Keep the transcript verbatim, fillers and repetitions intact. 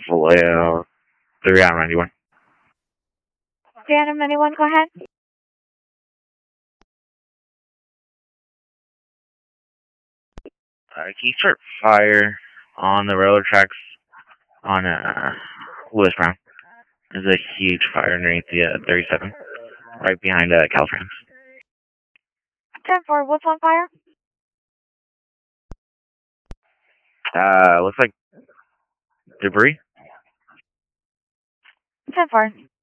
Vallejo, three out of ninety-one. three out of ninety-one, go ahead. Uh, can you start fire on the railroad tracks on uh, Lewis Brown? There's a huge fire underneath the uh, thirty-seven, right behind uh, Caltrans. ten four, what's on fire? Uh, looks like debris. ten four.